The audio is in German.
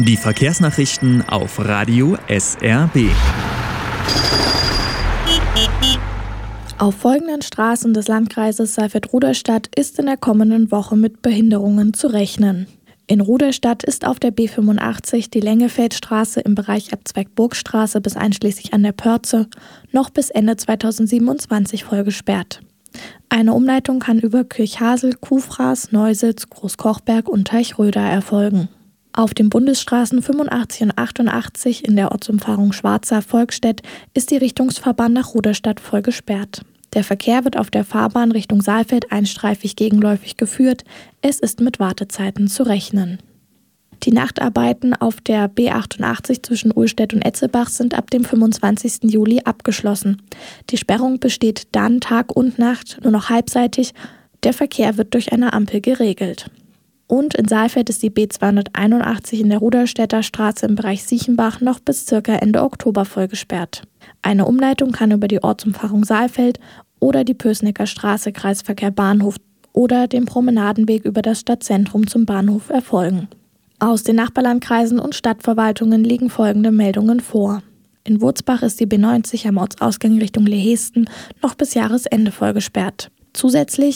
Die Verkehrsnachrichten auf Radio SRB. Auf folgenden Straßen des Landkreises Saalfeld-Rudolstadt ist in der kommenden Woche mit Behinderungen zu rechnen. In Rudolstadt ist auf der B85 die Lengefeldstraße im Bereich Abzweig Burgstraße bis einschließlich an der Pörze noch bis Ende 2027 voll gesperrt. Eine Umleitung kann über Kirchhasel, Kuhfraß, Neusitz, Großkochberg und Teichröder erfolgen. Auf den Bundesstraßen 85 und 88 in der Ortsumfahrung Schwarza-Volkstedt ist die Richtungsfahrbahn nach Rudolstadt voll gesperrt. Der Verkehr wird auf der Fahrbahn Richtung Saalfeld einstreifig gegenläufig geführt. Es ist mit Wartezeiten zu rechnen. Die Nachtarbeiten auf der B88 zwischen Uhlstedt und Etzelbach sind ab dem 25. Juli abgeschlossen. Die Sperrung besteht dann Tag und Nacht nur noch halbseitig. Der Verkehr wird durch eine Ampel geregelt. Und in Saalfeld ist die B281 in der Rudolstädter Straße im Bereich Siechenbach noch bis ca. Ende Oktober voll gesperrt. Eine Umleitung kann über die Ortsumfahrung Saalfeld oder die Pößnecker Straße Kreisverkehr Bahnhof oder den Promenadenweg über das Stadtzentrum zum Bahnhof erfolgen. Aus den Nachbarlandkreisen und Stadtverwaltungen liegen folgende Meldungen vor. In Wurzbach ist die B90 am Ortsausgang Richtung Lehesten noch bis Jahresende voll gesperrt. Zusätzlich